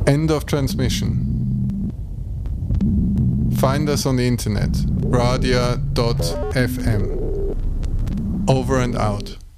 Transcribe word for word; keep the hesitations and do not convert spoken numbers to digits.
End of transmission. Find us on the internet, radia dot f m. Over and out.